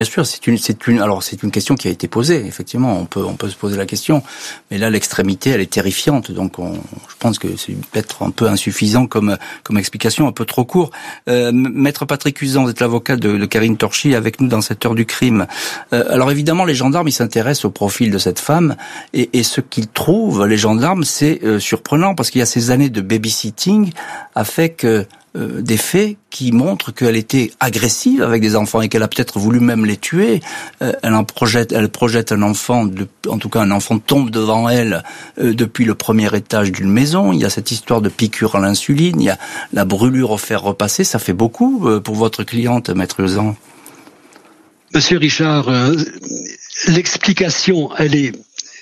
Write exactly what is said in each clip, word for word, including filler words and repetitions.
Bien sûr, c'est une, c'est une, alors c'est une question qui a été posée. Effectivement, on peut, on peut se poser la question. Mais là, l'extrémité, elle est terrifiante. Donc, on, je pense que c'est peut-être un peu insuffisant comme, comme explication, un peu trop court. Euh, Maître Patrick Cuzan, vous êtes l'avocat de, de Karine Torchy, avec nous dans cette heure du crime. Euh, alors évidemment, les gendarmes, ils s'intéressent au profil de cette femme, et, et ce qu'ils trouvent, les gendarmes, c'est euh, surprenant parce qu'il y a ces années de babysitting a fait que Euh, des faits qui montrent qu'elle était agressive avec des enfants et qu'elle a peut-être voulu même les tuer. Euh, elle en projette, elle projette un enfant, de, en tout cas un enfant tombe devant elle euh, depuis le premier étage d'une maison. Il y a cette histoire de piqûre à l'insuline, il y a la brûlure au fer repassé. Ça fait beaucoup euh, pour votre cliente, Maître Cuzan. Monsieur Richard, euh, l'explication, elle est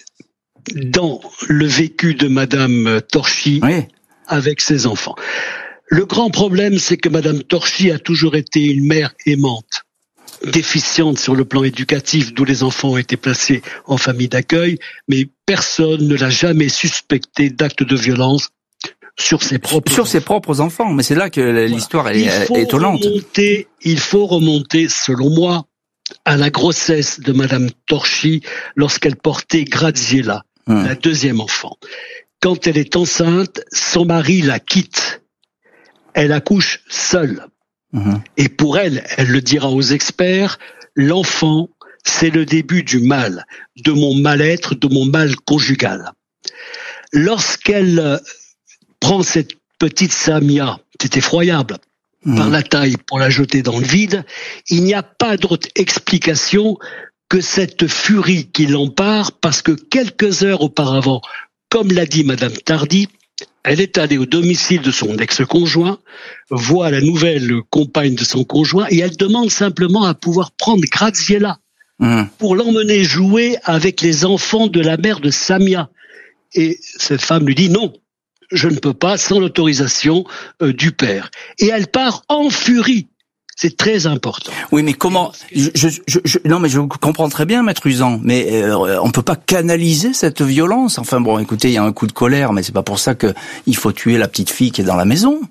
dans le vécu de Madame Torchy oui. avec ses enfants. Le grand problème, c'est que Madame Torchy a toujours été une mère aimante, déficiente sur le plan éducatif, d'où les enfants ont été placés en famille d'accueil, mais personne ne l'a jamais suspecté d'actes de violence sur ses propres sur enfants. ses propres enfants. Mais c'est là que l'histoire voilà. est il étonnante. Remonter, il faut remonter, selon moi, à la grossesse de Madame Torchy lorsqu'elle portait Graziella, hum. la deuxième enfant. Quand elle est enceinte, son mari la quitte. Elle accouche seule. Mmh. Et pour elle, elle le dira aux experts, l'enfant, c'est le début du mal, de mon mal-être, de mon mal conjugal. Lorsqu'elle prend cette petite Samia, c'est effroyable, mmh. par la taille pour la jeter dans le vide, il n'y a pas d'autre explication que cette furie qui l'empare, parce que quelques heures auparavant, comme l'a dit Madame Tardy, elle est allée au domicile de son ex-conjoint, voit la nouvelle compagne de son conjoint et elle demande simplement à pouvoir prendre Graziella mmh. pour l'emmener jouer avec les enfants de la mère de Samia. Et cette femme lui dit non, je ne peux pas sans l'autorisation euh, du père. Et elle part en furie. C'est très important. Oui, mais comment je, je, je, Non, mais je comprends très bien, Maître Cuzan, mais euh, on peut pas canaliser cette violence. Enfin bon, écoutez, il y a un coup de colère, mais c'est pas pour ça que il faut tuer la petite fille qui est dans la maison.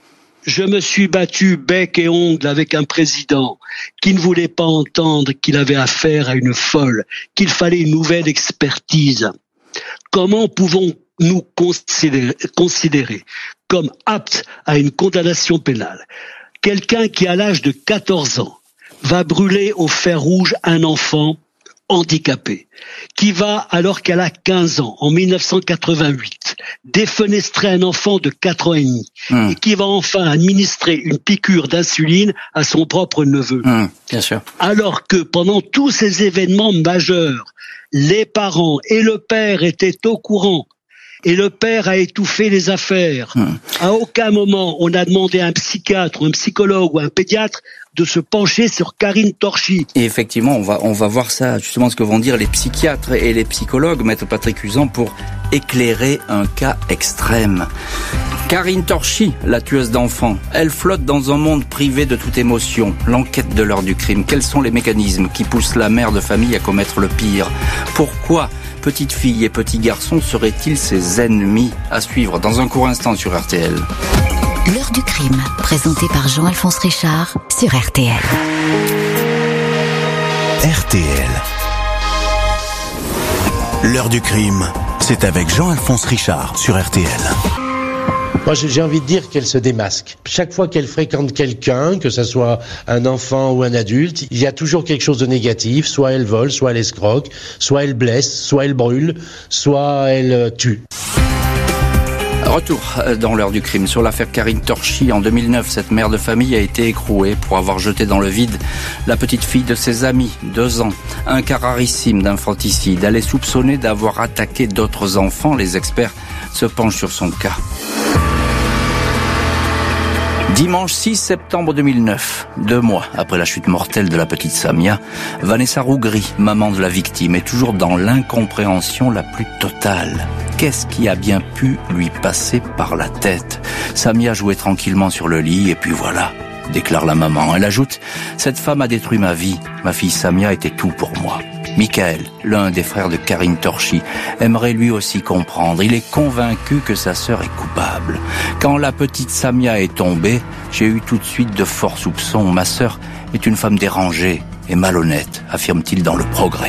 Je me suis battu bec et ongle avec un président qui ne voulait pas entendre qu'il avait affaire à une folle, qu'il fallait une nouvelle expertise. Comment pouvons-nous considérer, considérer comme apte à une condamnation pénale quelqu'un qui, à l'âge de quatorze ans, va brûler au fer rouge un enfant handicapé, qui va, alors qu'elle a quinze ans, en mille neuf cent quatre-vingt-huit, défenestrer un enfant de quatre ans et demi, mmh. et qui va enfin administrer une piqûre d'insuline à son propre neveu. Mmh, bien sûr. Alors que pendant tous ces événements majeurs, les parents et le père étaient au courant. Et le père a étouffé les affaires. Hum. À aucun moment, on a demandé à un psychiatre, ou un psychologue ou un pédiatre de se pencher sur Karine Torchy. Et effectivement, on va, on va voir ça, justement, ce que vont dire les psychiatres et les psychologues, Maître Patrick Cuzan, pour éclairer un cas extrême. Karine Torchy, la tueuse d'enfants, elle flotte dans un monde privé de toute émotion. L'enquête de l'heure du crime. Quels sont les mécanismes qui poussent la mère de famille à commettre le pire? Pourquoi petite fille et petit garçon seraient-ils ses ennemis? À suivre dans un court instant sur R T L. L'heure du crime, présentée par Jean-Alphonse Richard sur R T L. R T L. L'heure du crime, c'est avec Jean-Alphonse Richard sur R T L. Moi, j'ai envie de dire qu'elle se démasque. Chaque fois qu'elle fréquente quelqu'un, que ce soit un enfant ou un adulte, il y a toujours quelque chose de négatif. Soit elle vole, soit elle escroque, soit elle blesse, soit elle brûle, soit elle tue. Retour dans l'heure du crime sur l'affaire Karine Torchy. En deux mille neuf, cette mère de famille a été écrouée pour avoir jeté dans le vide la petite fille de ses amis, deux ans. Un cas rarissime d'infanticide. Elle est soupçonnée d'avoir attaqué d'autres enfants. Les experts se penchent sur son cas. Dimanche six septembre deux mille neuf, deux mois après la chute mortelle de la petite Samia, Vanessa Rougry, maman de la victime, est toujours dans l'incompréhension la plus totale. Qu'est-ce qui a bien pu lui passer par la tête? Samia jouait tranquillement sur le lit et puis voilà, déclare la maman. Elle ajoute « Cette femme a détruit ma vie. Ma fille Samia était tout pour moi. » Michael, l'un des frères de Karine Torchy, aimerait lui aussi comprendre. Il est convaincu que sa sœur est coupable. Quand la petite Samia est tombée, j'ai eu tout de suite de forts soupçons. Ma sœur est une femme dérangée. et malhonnête, affirme-t-il dans Le Progrès.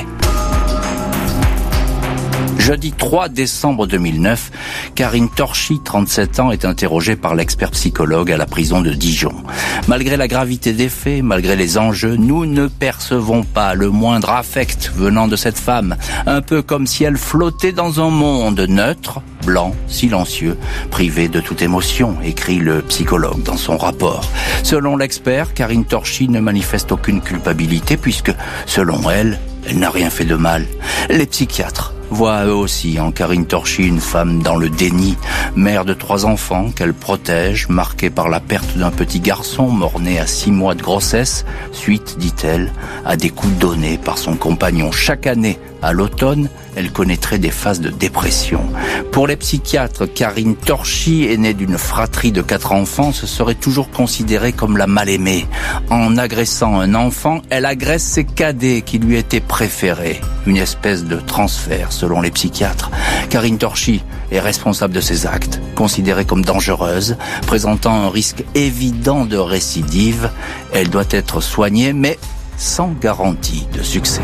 Jeudi trois décembre deux mille neuf, Karine Torchy, trente-sept ans, est interrogée par l'expert psychologue à la prison de Dijon. Malgré la gravité des faits, malgré les enjeux, nous ne percevons pas le moindre affect venant de cette femme. Un peu comme si elle flottait dans un monde neutre, blanc, silencieux, privé de toute émotion, écrit le psychologue dans son rapport. Selon l'expert, Karine Torchy ne manifeste aucune culpabilité puisque, selon elle, elle n'a rien fait de mal. Les psychiatres voient eux aussi en Karine Torchy une femme dans le déni, mère de trois enfants qu'elle protège, marquée par la perte d'un petit garçon mort-né à six mois de grossesse, suite, dit-elle, à des coups donnés par son compagnon. Chaque année, à l'automne, elle connaîtrait des phases de dépression. Pour les psychiatres, Karine Torchy est née d'une fratrie de quatre enfants, se serait toujours considérée comme la mal-aimée. En agressant un enfant, elle agresse ses cadets qui lui étaient préférés. Une espèce de transfert, selon les psychiatres. Karine Torchy est responsable de ses actes, considérée comme dangereuse, présentant un risque évident de récidive. Elle doit être soignée, mais sans garantie de succès.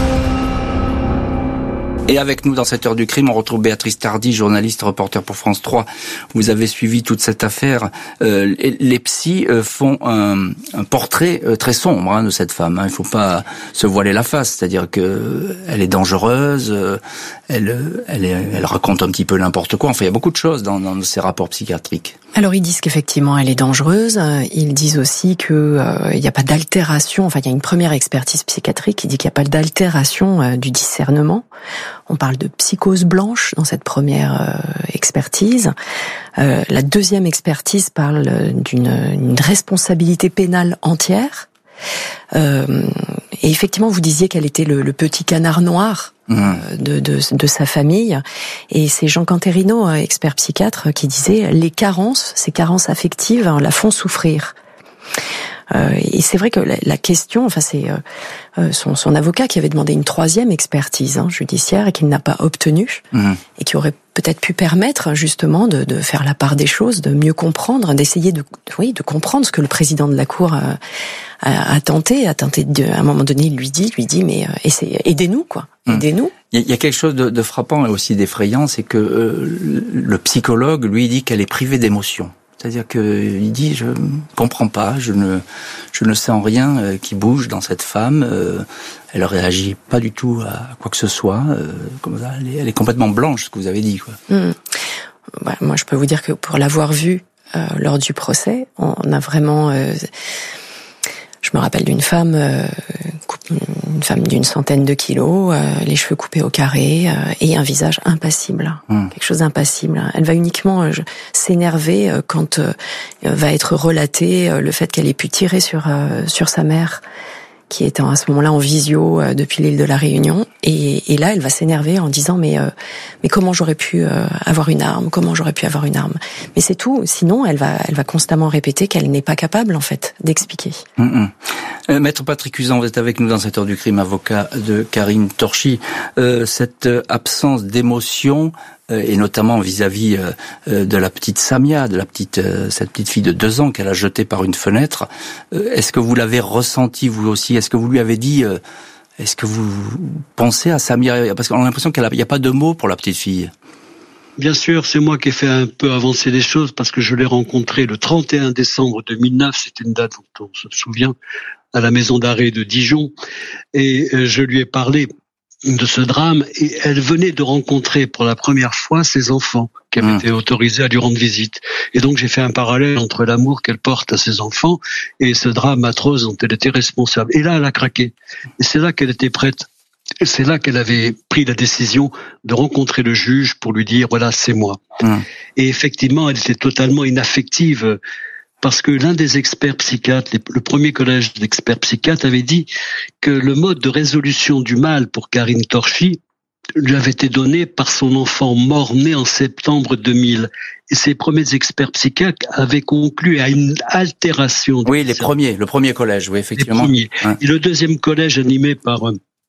Et avec nous dans cette heure du crime, on retrouve Béatrice Tardy, journaliste, reporter pour France trois. Vous avez suivi toute cette affaire. Euh, les psys euh, font un, un portrait euh, très sombre hein, de cette femme. Hein. Il ne faut pas se voiler la face, c'est-à-dire que elle est dangereuse, euh, elle, elle, est, elle raconte un petit peu n'importe quoi. Enfin, il y a beaucoup de choses dans, dans ces rapports psychiatriques. Alors ils disent qu'effectivement elle est dangereuse. Ils disent aussi que euh, il n'y a pas d'altération. Enfin, il y a une première expertise psychiatrique qui dit qu'il n'y a pas d'altération euh, du discernement. On parle de psychose blanche dans cette première euh, expertise. Euh, la deuxième expertise parle d'une une responsabilité pénale entière. Euh, et effectivement, vous disiez qu'elle était le, le petit canard noir mmh. de, de, de sa famille. Et c'est Jean Canterino, expert psychiatre, qui disait les carences, ces carences affectives, la font souffrir. Euh, et c'est vrai que la, la question, enfin c'est euh, son, son avocat qui avait demandé une troisième expertise hein, judiciaire et qu'il n'a pas obtenue mmh. et qui aurait peut-être pu permettre justement de, de faire la part des choses, de mieux comprendre, d'essayer de, oui, de comprendre ce que le président de la Cour a, a, a tenté, a tenté de, à un moment donné, il lui dit, lui dit, mais euh, essayez, aidez-nous quoi, mmh. aidez-nous. Il y a quelque chose de, de frappant et aussi d'effrayant, c'est que euh, le psychologue lui dit qu'elle est privée d'émotions. C'est-à-dire qu'il dit, je comprends pas, je ne, je ne sens rien euh, qui bouge dans cette femme. Euh, elle réagit pas du tout à quoi que ce soit. Euh, comme ça, elle est, elle est complètement blanche, ce que vous avez dit, quoi. Mmh. Ouais, moi, je peux vous dire que pour l'avoir vue euh, lors du procès, on a vraiment. Euh, je me rappelle d'une femme, euh, une femme d'une centaine de kilos, euh, les cheveux coupés au carré euh, et un visage impassible, mmh. quelque chose d'impassible. Elle va uniquement euh, s'énerver euh, quand euh, va être relaté euh, le fait qu'elle ait pu tirer sur euh, sur sa mère, qui était à ce moment-là en visio euh, depuis l'île de la Réunion. Et, et là, elle va s'énerver en disant mais euh, mais comment j'aurais pu euh, avoir une arme, comment j'aurais pu avoir une arme. Mais c'est tout. Sinon, elle va elle va constamment répéter qu'elle n'est pas capable en fait d'expliquer. Mmh, mmh. Euh, Maître Patrick Usan, vous êtes avec nous dans cette heure du crime, avocat de Karine Torchy. Euh, cette absence d'émotion euh, et notamment vis-à-vis euh, de la petite Samia, de la petite euh, cette petite fille de deux ans qu'elle a jetée par une fenêtre. Euh, est-ce que vous l'avez ressenti vous aussi? Est-ce que vous lui avez dit euh, Est-ce que vous pensez à Samia? Parce qu'on a l'impression qu'il n'y a pas de mots pour la petite fille. Bien sûr, c'est moi qui ai fait un peu avancer les choses parce que je l'ai rencontrée le trente et un décembre deux mille neuf, c'était une date dont on se souvient, à la maison d'arrêt de Dijon, et je lui ai parlé de ce drame et elle venait de rencontrer pour la première fois ses enfants qui avaient mmh. été autorisés à lui rendre visite. Et donc j'ai fait un parallèle entre l'amour qu'elle porte à ses enfants et ce drame atroce dont elle était responsable. Et là, elle a craqué. Et c'est là qu'elle était prête. Et c'est là qu'elle avait pris la décision de rencontrer le juge pour lui dire, voilà, c'est moi. Mmh. Et effectivement, elle était totalement inaffective parce que l'un des experts psychiatres, le premier collège d'experts psychiatres avait dit que le mode de résolution du mal pour Karine Torchy lui avait été donné par son enfant mort-né en septembre deux mille. Et ces premiers experts psychiatres avaient conclu à une altération. Oui, les premiers, le premier collège, oui, effectivement. Les premiers. Ouais. Et le deuxième collège animé par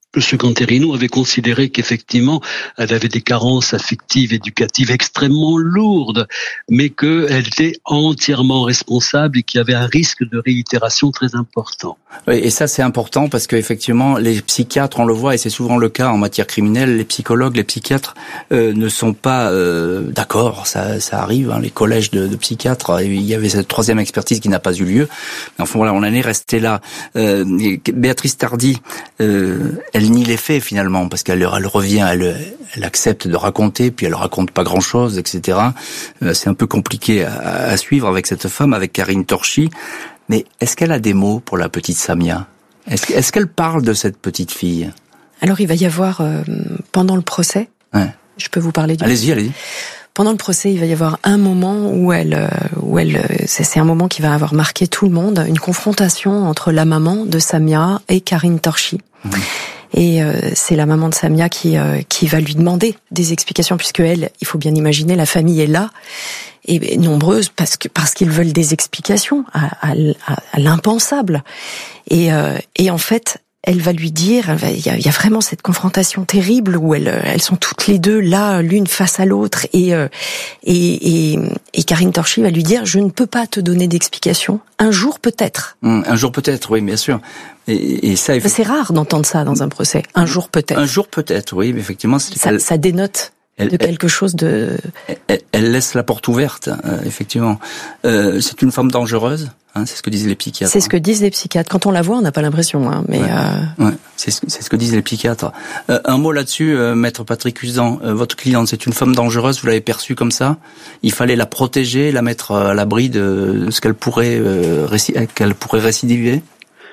M. Canterino avait considéré qu'effectivement, elle avait des carences affectives, éducatives extrêmement lourdes, mais qu'elle était entièrement responsable et qu'il y avait un risque de réitération très important. Oui, et ça c'est important parce qu'effectivement, les psychiatres, on le voit, et c'est souvent le cas en matière criminelle, les psychologues, les psychiatres euh, ne sont pas euh, d'accord, ça, ça arrive, hein, les collèges de, de psychiatres, il y avait cette troisième expertise qui n'a pas eu lieu, mais enfin voilà, on en est resté là. Euh, Béatrice Tardy, euh, elle nie les faits finalement, parce qu'elle elle revient, elle, elle accepte de raconter, puis elle raconte pas grand-chose, et cetera. Euh, c'est un peu compliqué à, à suivre avec cette femme, avec Karine Torchi. Mais est-ce qu'elle a des mots pour la petite Samia ? Est-ce, est-ce qu'elle parle de cette petite fille ? Alors il va y avoir, euh, pendant le procès, ouais. je peux vous parler du... Allez-y, allez-y. Pendant le procès, il va y avoir un moment où elle, où elle, c'est, c'est un moment qui va avoir marqué tout le monde, une confrontation entre la maman de Samia et Karine Torchi. Mmh. Et euh, c'est la maman de Samia qui euh, qui va lui demander des explications, puisque elle, il faut bien imaginer, la famille est là et nombreuse parce que parce qu'ils veulent des explications à, à, à l'impensable. Et euh, et en fait, elle va lui dire, il y a, il y a vraiment cette confrontation terrible où elles, elles sont toutes les deux là, l'une face à l'autre, et et et, et Karine Torchi va lui dire, je ne peux pas te donner d'explication. Un jour peut-être. Mmh, un jour peut-être, oui, bien sûr. Et, et ça, il faut... c'est rare d'entendre ça dans un procès. Un jour peut-être. Un jour peut-être, oui, mais effectivement, c'est... ça, ça dénote. Elle, de quelque chose de... Elle, elle laisse la porte ouverte, euh, effectivement. Euh, c'est une femme dangereuse, hein, c'est ce que disent les psychiatres. C'est ce que disent les psychiatres. Quand on la voit, on n'a pas l'impression, hein, mais... Ouais, euh... ouais, c'est, ce, c'est ce que disent les psychiatres. Euh, un mot là-dessus, euh, Maître Patrick Usan, euh, votre cliente, c'est une femme dangereuse, vous l'avez perçue comme ça ? Il fallait la protéger, la mettre à l'abri de ce qu'elle pourrait, euh, réci- qu'elle pourrait récidiver ?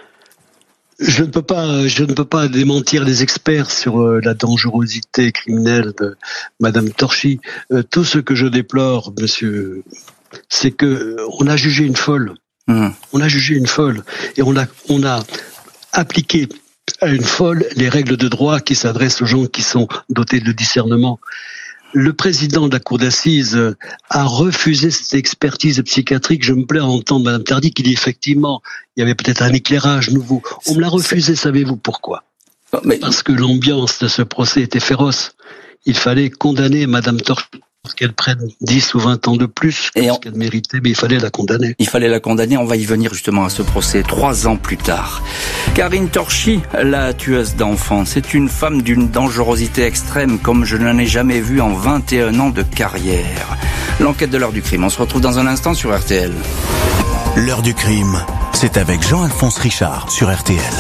Je ne peux pas, je ne peux pas démentir les experts sur euh, la dangerosité criminelle de Madame Torchi. Euh, tout ce que je déplore, monsieur, c'est que euh, on a jugé une folle. Mmh. On a jugé une folle et on a, on a appliqué à une folle les règles de droit qui s'adressent aux gens qui sont dotés de discernement. Le président de la cour d'assises a refusé cette expertise psychiatrique. Je me plais à entendre Madame Tardy qui dit effectivement, il y avait peut-être un éclairage nouveau. On me l'a refusé, savez-vous pourquoi ? Mais... Parce que l'ambiance de ce procès était féroce. Il fallait condamner Madame Torchi pour qu'elle prenne dix ou vingt ans de plus que ce on... qu'elle méritait, mais il fallait la condamner. Il fallait la condamner, on va y venir justement à ce procès, trois ans plus tard. Karine Torchi, la tueuse d'enfants, c'est une femme d'une dangerosité extrême comme je n'en ai jamais vu en vingt et un ans de carrière. L'enquête de l'heure du crime, on se retrouve dans un instant sur R T L. L'heure du crime, c'est avec Jean-Alphonse Richard sur R T L.